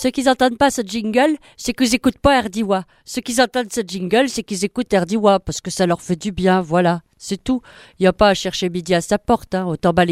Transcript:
Ceux qui n'entendent pas ce jingle, c'est qu'ils écoutent pas RDIWA. Ceux qui entendent ce jingle, c'est qu'ils écoutent RDIWA parce que ça leur fait du bien, voilà. C'est tout. Il n'y a pas à chercher midi à sa porte, hein. Autant balayer